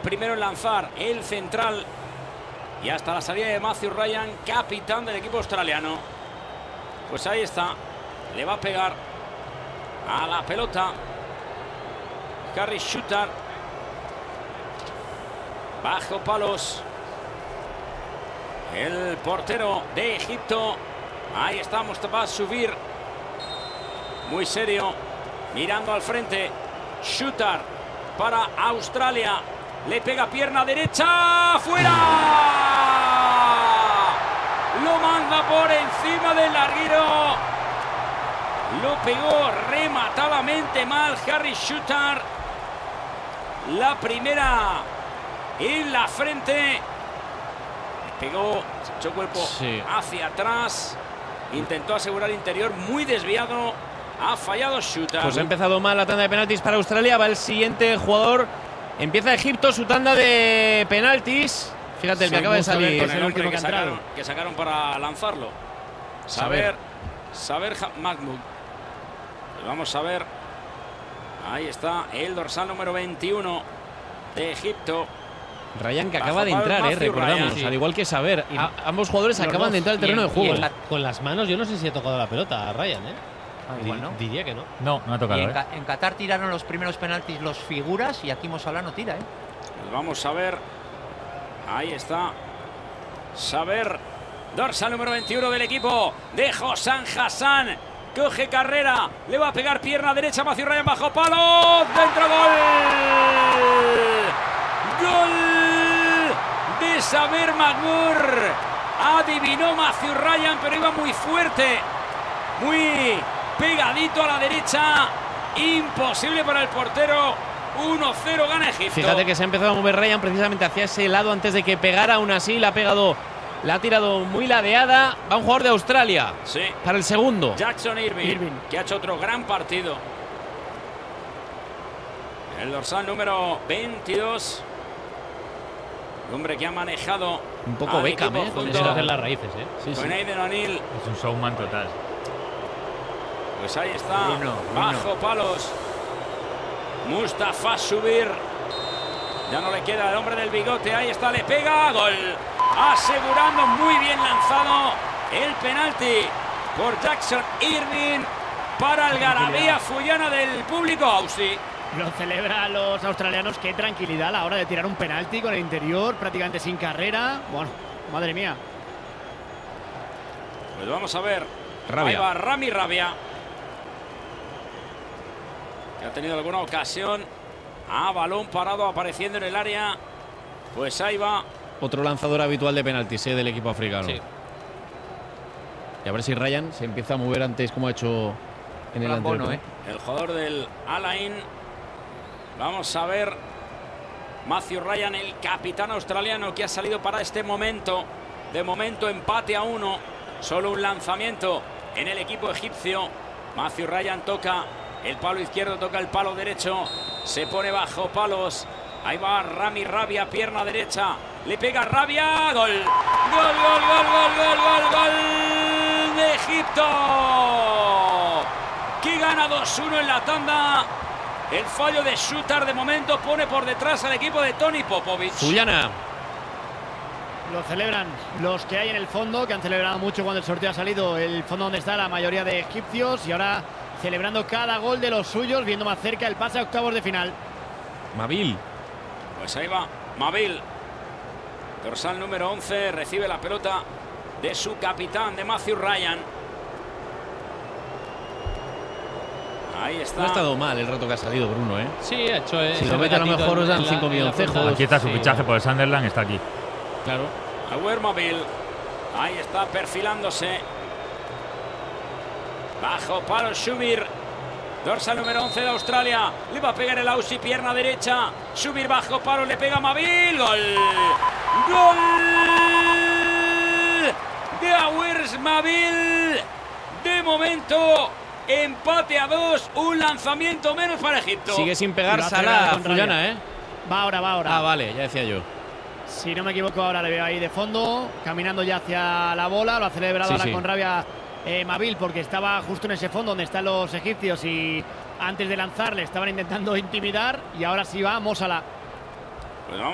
primero en lanzar, el central. Y hasta la salida de Matthew Ryan, capitán del equipo australiano. Pues ahí está. Le va a pegar a la pelota Harry Shooter. Bajo palos. El portero de Egipto. Ahí está Mustafa Subir. Muy serio. Mirando al frente. Shooter para Australia. Le pega pierna derecha. ¡Fuera! Lo manda por encima del larguero. Lo pegó rematadamente mal Harry Shooter. La primera en la frente. Pegó, echó cuerpo hacia atrás. Intentó asegurar interior, muy desviado. Ha fallado Shooter. Pues ha empezado mal la tanda de penaltis para Australia. Va el siguiente jugador. Empieza Egipto su tanda de penaltis. Fíjate el que acaba de salir. Con el último que sacaron para lanzarlo. Saber Mahmoud. Pues vamos a ver. Ahí está el dorsal número 21 de Egipto. Ryan, que acaba de entrar, recordamos, al igual que Saber. Ambos jugadores acaban de entrar al terreno de juego. Con las manos, yo no sé si ha tocado la pelota a Ryan, diría que no. No ha tocado. En Qatar tiraron los primeros penaltis los figuras y aquí Mo Salah no tira, Pues vamos a ver. Ahí está. Saber, dorsal número 21 del equipo de Hossam Hassan. Coge carrera, le va a pegar pierna derecha, Matthew Ryan bajo palos. Dentro, gol. Gol de Saber Mahmoud. Adivinó Matthew Ryan, pero iba muy fuerte. Muy pegadito a la derecha. Imposible para el portero. 1-0 gana Egipto. Fíjate que se ha empezado a mover Ryan precisamente hacia ese lado antes de que pegara. Aún así la ha tirado muy ladeada. Va un jugador de Australia. Sí. Para el segundo. Jackson Irving, que ha hecho otro gran partido. El dorsal número 22. Hombre que ha manejado un poco Beckham, junto a hacer las raíces, con Aiden O'Neill. Es un showman total. Pues ahí está, bajo palos. Mustafa Subir. Ya no le queda el hombre del bigote. Ahí está, le pega. Gol. Asegurando muy bien lanzado el penalti por Jackson Irving para Algarabía Fullana del público ausí. Lo celebran los australianos. Qué tranquilidad a la hora de tirar un penalti con el interior, prácticamente sin carrera. Bueno, madre mía. Pues vamos a ver. Rabia. Ahí va Rami Rabia, que ha tenido alguna ocasión a balón parado apareciendo en el área. Pues ahí va. Otro lanzador habitual de penaltis del equipo africano. Sí. Y a ver si Ryan se empieza a mover antes como ha hecho en el anterior. El jugador del Al-Ain. Vamos a ver. Matthew Ryan, el capitán australiano que ha salido para este momento. De momento empate a 1. Solo un lanzamiento en el equipo egipcio. Matthew Ryan toca el palo izquierdo, toca el palo derecho. Se pone bajo palos. Ahí va Rami Rabia, pierna derecha. Le pega Rabia. Gol. Gol, gol, gol, gol, gol, gol, gol de Egipto. Que gana 2-1 en la tanda. El fallo de Shooter de momento pone por detrás al equipo de Tony Popovic. Fullana. Lo celebran los que hay en el fondo, que han celebrado mucho cuando el sorteo ha salido. El fondo donde está la mayoría de egipcios. Y ahora celebrando cada gol de los suyos, viendo más cerca el pase a octavos de final. Mabil. Pues ahí va Mabil. Dorsal número 11. Recibe la pelota de su capitán, de Matthew Ryan. Ahí está. No ha estado mal el rato que ha salido Bruno, Sí, ha hecho. Si lo mete a lo mejor os dan 5 milloncejos. Aquí está su fichaje por el Sunderland, está aquí. Claro. Awer Mabil. Ahí está perfilándose. Bajo palo Subir. Dorsal número 11 de Australia. Le va a pegar el Aussie, pierna derecha. Subir bajo palo, le pega Mabil. Gol. Gol de Awer Mabil. De momento, empate a 2. Un lanzamiento menos para Egipto. Sigue sin pegar Salah, Fullana, Va ahora. Ah, vale, ya decía yo. Si no me equivoco, ahora le veo ahí de fondo, caminando ya hacia la bola. Lo ha celebrado ahora con rabia Mabil, porque estaba justo en ese fondo donde están los egipcios y antes de lanzar le estaban intentando intimidar. Y ahora sí va Mo Salah. Pues